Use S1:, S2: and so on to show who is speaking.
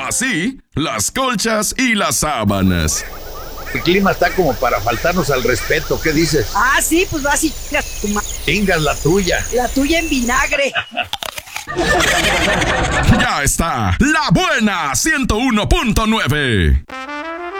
S1: Así, las colchas y las sábanas.
S2: El clima está como para faltarnos al respeto, ¿qué dices?
S3: Ah, sí, pues vas y
S2: Chingas la tuya.
S3: la tuya en vinagre.
S1: Ya está, La Buena 101.9.